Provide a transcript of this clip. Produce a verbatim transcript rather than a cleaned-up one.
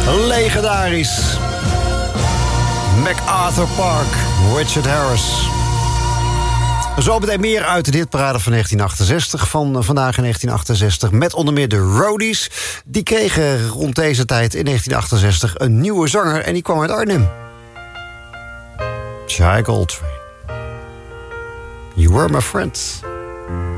Legendarisch. MacArthur Park, Richard Harris. Zo meteen meer uit de hitparade van negentien achtenzestig. Van vandaag in negentien achtenzestig. Met onder meer de Roadies. Die kregen rond deze tijd in negentien achtenzestig een nieuwe zanger. En die kwam uit Arnhem. Shai Coltrane. You were my friend.